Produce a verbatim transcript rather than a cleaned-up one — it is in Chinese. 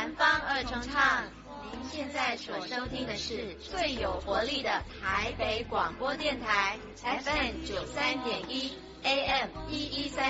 南方二重唱。您现在所收听的是最有活力的台北广播电台 F M 九三点一 A M 一一三